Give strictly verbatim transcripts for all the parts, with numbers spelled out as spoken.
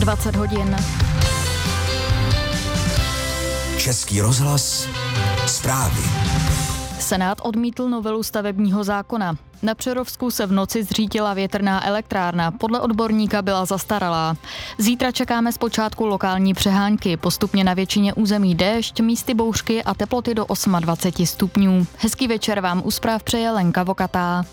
dvacet hodin. Český rozhlas, zprávy. Senát odmítl novelu stavebního zákona. Na Přerovsku se v noci zřítila větrná elektrárna. Podle odborníka byla zastaralá. Zítra čekáme zpočátku lokální přehánky. Postupně na většině území déšť, místy bouřky a teploty do dvacet osm stupňů. Hezký večer vám u zpráv přeje Lenka Vokatá.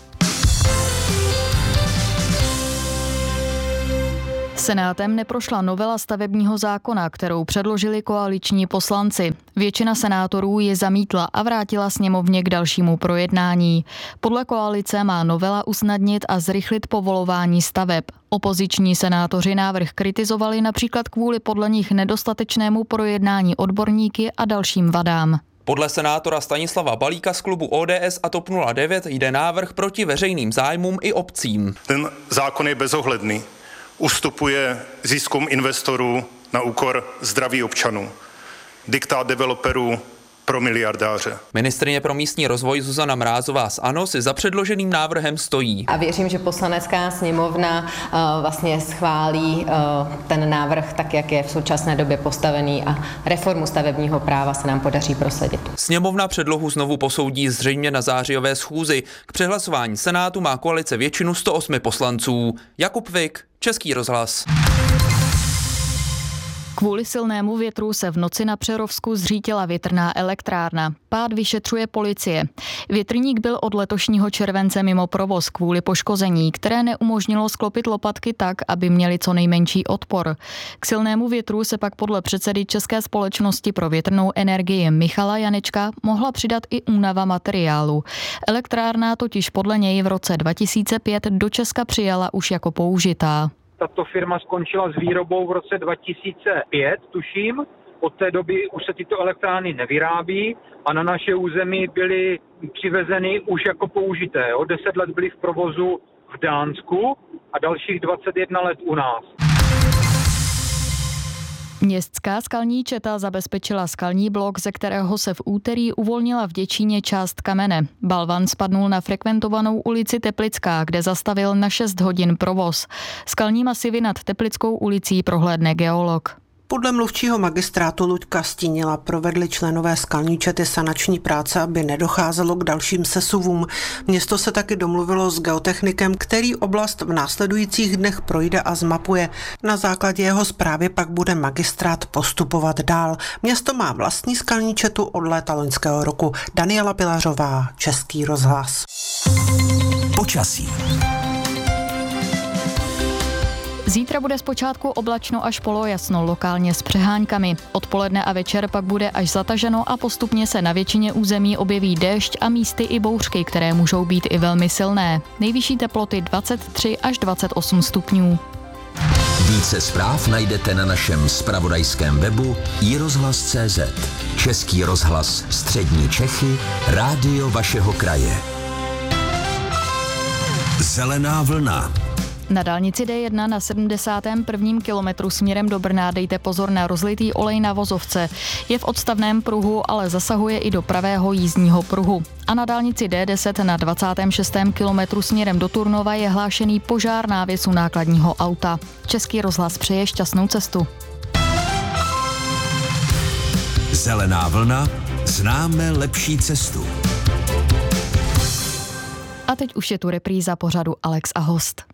Senátem neprošla novela stavebního zákona, kterou předložili koaliční poslanci. Většina senátorů ji zamítla a vrátila sněmovně k dalšímu projednání. Podle koalice má novela usnadnit a zrychlit povolování staveb. Opoziční senátoři návrh kritizovali například kvůli podle nich nedostatečnému projednání odborníky a dalším vadám. Podle senátora Stanislava Balíka z klubu O D S a TOP nula devět jde návrh proti veřejným zájmům i obcím. Ten zákon je bezohledný. Ustupuje ziskům investorů na úkor zdraví občanů. Diktát developerů pro miliardáře. Ministryně pro místní rozvoj Zuzana Mrázová z ANO si za předloženým návrhem stojí. A věřím, že Poslanecká sněmovna uh, vlastně schválí uh, ten návrh tak, jak je v současné době postavený a reformu stavebního práva se nám podaří prosadit. Sněmovna předlohu znovu posoudí zřejmě na zářijové schůzi. K přehlasování Senátu má koalice většinu sto osm poslanců. Jakub Vik, Český rozhlas. Kvůli silnému větru se v noci na Přerovsku zřítila větrná elektrárna. Pád vyšetřuje policie. Větrník byl od letošního července mimo provoz kvůli poškození, které neumožnilo sklopit lopatky tak, aby měly co nejmenší odpor. K silnému větru se pak podle předsedy České společnosti pro větrnou energii Michala Janečka mohla přidat i únava materiálu. Elektrárna totiž podle něj v roce dva tisíce pět do Česka přijala už jako použitá. Tato firma skončila s výrobou v roce dva tisíce pět, tuším. Od té doby už se tyto elektrárny nevyrábí a na naše území byly přivezeny už jako použité. O deset let byly v provozu v Dánsku a dalších dvacet jedna let u nás. Městská skalní četa zabezpečila skalní blok, ze kterého se v úterý uvolnila v Děčíně část kamene. Balvan spadnul na frekventovanou ulici Teplická, kde zastavil na šest hodin provoz. Skalní masivy nad Teplickou ulicí prohlédne geolog. Podle mluvčího magistrátu Luďka Stínila provedli členové skalní čety sanační práce, aby nedocházelo k dalším sesuvům. Město se taky domluvilo s geotechnikem, který oblast v následujících dnech projde a zmapuje. Na základě jeho zprávy pak bude magistrát postupovat dál. Město má vlastní skalní četu od léta loňského roku. Daniela Pilařová, Český rozhlas. Počasí. Zítra bude zpočátku oblačno až polojasno, lokálně s přeháňkami. Odpoledne a večer pak bude až zataženo a postupně se na většině území objeví déšť a místy i bouřky, které můžou být i velmi silné. Nejvyšší teploty dvacet tři až dvacet osm stupňů. Více zpráv najdete na našem zpravodajském webu i rozhlas tečka cé zet. Český rozhlas Střední Čechy, rádio vašeho kraje. Zelená vlna. Na dálnici D jedna na sedmdesátém prvním kilometru směrem do Brna dejte pozor na rozlitý olej na vozovce. Je v odstavném pruhu, ale zasahuje i do pravého jízdního pruhu. A na dálnici D deset na dvacátém šestém kilometru směrem do Turnova je hlášený požár návěsu nákladního auta. Český rozhlas přeje šťastnou cestu. Zelená vlna, známe lepší cestu. A teď už je tu repríza pořadu Alex a host.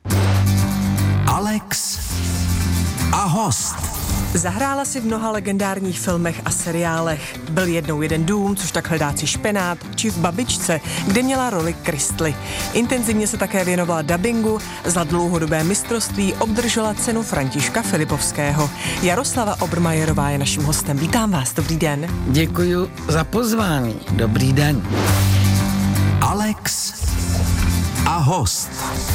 Alex a host. Zahrála si v mnoha legendárních filmech a seriálech. Byl jednou jeden dům, což tak hledáci špenát, či v Babičce, kde měla roli Kristly. Intenzivně se také věnovala dabingu, za dlouhodobé mistrovství obdržela cenu Františka Filipovského. Jaroslava Obermajerová je naším hostem. Vítám vás, dobrý den. Děkuji za pozvání, dobrý den. Alex a host.